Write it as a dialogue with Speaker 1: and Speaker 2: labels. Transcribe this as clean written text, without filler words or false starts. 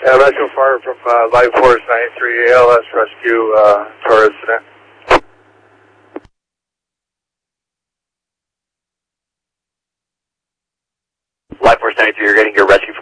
Speaker 1: Rescue Fire from Life Force 93 ALS Rescue Tour incident.
Speaker 2: Life Force 93, you're getting your rescue